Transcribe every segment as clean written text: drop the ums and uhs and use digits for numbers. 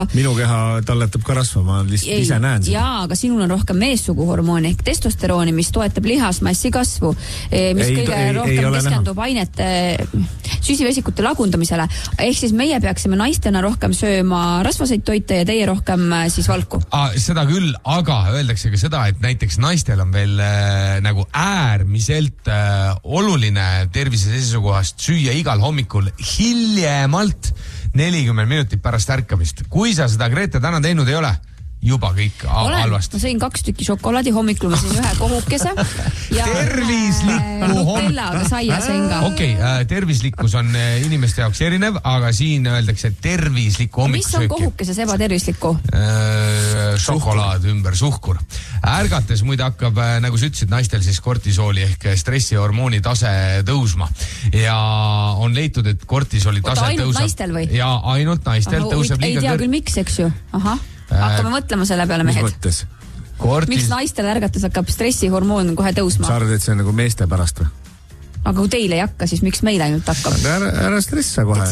Minu keha talletab ka rasva, ma lihtsalt ise näen seda. Jaa, aga sinul on rohkem meessuguhormooni ehk testosterooni, mis toetab lihasmassi kasvu, mis kõige rohkem keskendub ainete süsivesikute lagundamisele. Ehk siis meie peaksime naistena rohkem sööma rasvaseid toite ja teie rohkem siis valku. Seda küll, aga öeldakse ka seda, et näiteks naistel on veel nagu äärmiselt oluline tervise seisukohast süüa igal hommikul hiljemalt 40 minutit pärast ärkamist. Kui sa seda, Grete, täna teinud ei ole, juba kõik halvasti. Ma sõin 2 tükki šokolaadi, hommikul ma sõin 1 kohukese. Ja tervislikku Nutellaga saia sõin ka. Okei, tervislikkus on inimeste jaoks erinev, aga siin öeldakse tervislikku hommikusööki. Mis on kohukesas ebatervislikku? Šokolaad ümber suhkur. Ärgates muide hakkab, nagu sa ütlesid, naistel siis kortisooli ehk stressihormooni tase tõusma. Ja on leitud, et kortisooli tase tõusab. Ainult naistel või? Ja ainult naistel tõuseb liiga ei tea küll miks, eks ju. Aha. Hakkame mõtlema selle peale, mehed. Mis mõttes? Miks naistel ärgates hakkab stressihormoon kohe tõusma? Sa arvad, et see on nagu meeste pärast või? Aga kui teile ei hakka, siis miks meil ainult hakkab? Ära stressa kohe.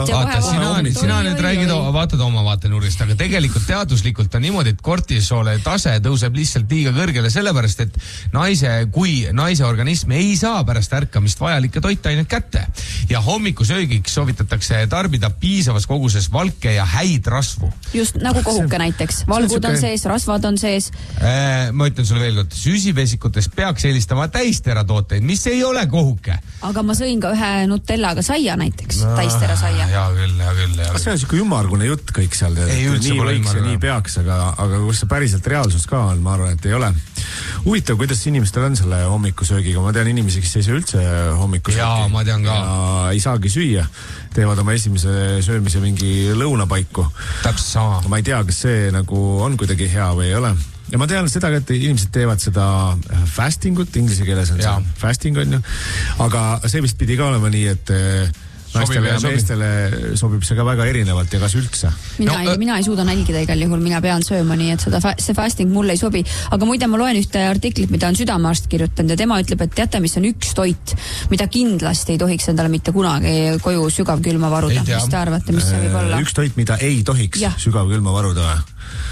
Sina nüüd räägid, vaatad oma vaatenurgist, aga tegelikult teaduslikult on niimoodi, et kortisoole tase tõuseb lihtsalt liiga kõrgele, sellepärast, et kui naise organism ei saa pärast ärkamist vajalikke toitaineid kätte ja hommikusöögiks soovitatakse tarbida piisavas koguses valke ja häid rasvu. Just nagu kohuke näiteks. Valgud on sees, rasvad on sees. Ma ütlen sulle veel kord, süsivesikutes peaks eelistama täisteratooteid, mis ei ole kohuke. Aga ma sõin ka 1 Nutellaga saia näiteks, täistera saia. Jaa küll. See on siuke ümmargune jutt kõik seal. Ei üldse pole ümmargune. Nii peaks, aga kus see päriselt reaalsus ka on, ma arvan, et ei ole. Huvitav, kuidas inimestel on selle hommikusöögiga. Ma tean inimesi, kes ei saa üldse hommikusöögi. Jaa, ma tean ka. Ja ei saagi süüa. Teevad oma esimese söömise mingi lõunapaiku. Täpselt sama. Ma ei tea, kas see nagu on kuidagi hea või ei ole. Ja ma tean seda, et inimesed teevad seda fastingut, inglise keeles on see fasting on ju, aga see vist pidi ka olema nii, et naistele ja meestele sobib see ka väga erinevalt ja kas üldse? Mina ei suuda nälgida igal juhul, mina pean sööma nii, et see fasting mulle ei sobi. Aga muide, ma loen ühte artiklit, mida on südamearst kirjutanud ja tema ütleb, et teate, mis on üks toit, mida kindlasti ei tohiks endale mitte kunagi koju sügavkülma varuda. Mis te arvate, mis see võib olla? Üks toit, mida ei tohiks sügavkülma varuda või?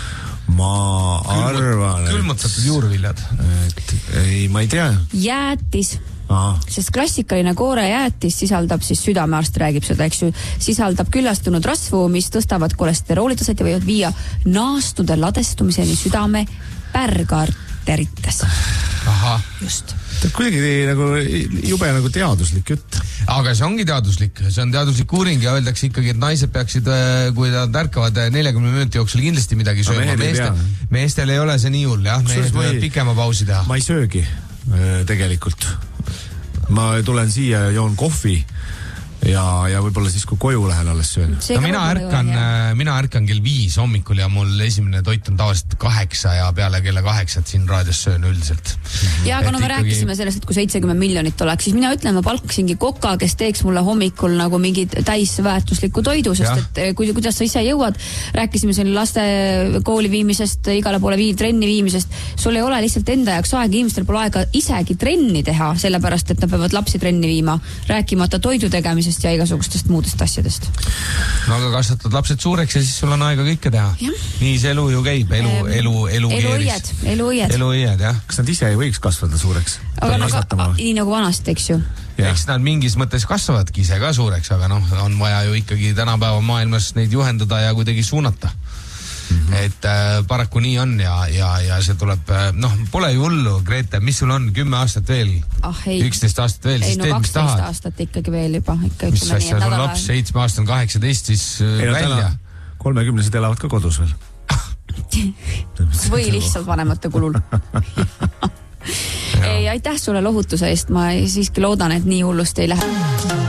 Ma arvan, külmutatud juurviljad. Ma ei tea. Jäätis. Sest klassikaline koorejäätis sisaldab, siis südamearst räägib seda, eks ju, sisaldab küllastunud rasvu, mis tõstavad kolesteroolitaset ja võivad viia naastude ladestumiseni südame pärgarterites. Aha. Just. Kuidagi nagu jube nagu teaduslik jutt. Aga see ongi teaduslik, see on teaduslik uuring ja öeldakse ikkagi, et naised peaksid, kui nad ärkavad 40 minuti jooksul kindlasti midagi sööma. Meestel ei ole see nii hull, jah, mehed võivad pikema pausi teha. Ma ei söögi tegelikult. Ma tulen siia ja joon kohvi ja võib-olla siis, kui koju lähen alles söön. No mina ärkan kell 5 hommikul ja mul esimene toit on tavaliselt 8 ja peale kella 8 siin raadios söön üldiselt. Ja aga no me rääkisime sellest, et kui 70 miljonit oleks, siis mina ütlen, ma palkasingi koka, kes teeks mulle hommikul nagu mingi täisväärtusliku toidu, sest et kuidas sa ise jõuad, rääkisime selle laste kooli viimisest, igale poole trenni viimisest, sul ei ole lihtsalt enda jaoks aega, inimestel pole aega isegi trenni teha, sellepärast, et nad peavad lapsi trenni viima, rääkimata toidu tegemisest ja igasugustest muudest asjadest. No aga kasvatad lapsed suureks ja siis sul on aega kõike teha. Ja. Nii see elu ju käib, eluõied, jah. Kas nad ise ei võiks kasvada suureks? Aga nii nagu vanasti, eks ju. Eks nad mingis mõttes kasvavadki ise ka suureks, aga on vaja ju ikkagi tänapäeva maailmas neid juhendada ja kuidagi suunata. Et paraku nii on ja see tuleb, pole ju hullu, Grete, mis sul on, 10 aastat veel, 11 aastat veel, siis teed, mis tahad. 12 aastat ikkagi veel juba. Mis asja, sul laps 7 aastat, 18, siis välja. 30-sed elavad ka kodus veel. Või lihtsalt vanemate kulul. Ei, aitäh sulle lohutuse eest, ma siiski loodan, et nii hullust ei lähe.